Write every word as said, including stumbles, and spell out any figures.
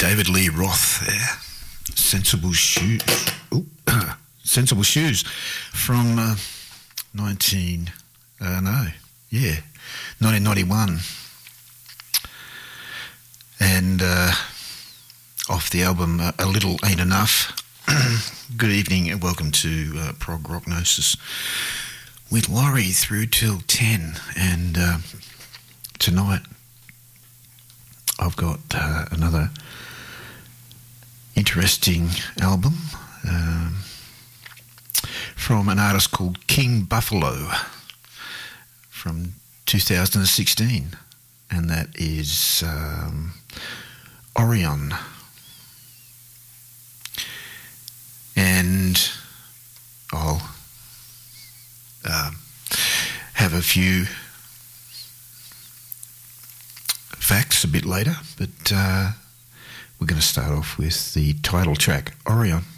David Lee Roth there. Sensible Shoes. Ooh, Sensible Shoes from uh, nineteen. Uh, no, yeah, nineteen ninety-one, and uh, off the album uh, A Little Ain't Enough. Good evening and welcome to uh, Prog Rocknosis with Laurie through till ten, and uh, tonight I've got uh, another interesting album um, from an artist called King Buffalo from two thousand sixteen, and that is um, Orion. And I'll uh, have a few facts a bit later, but uh, we're going to start off with the title track, Orion.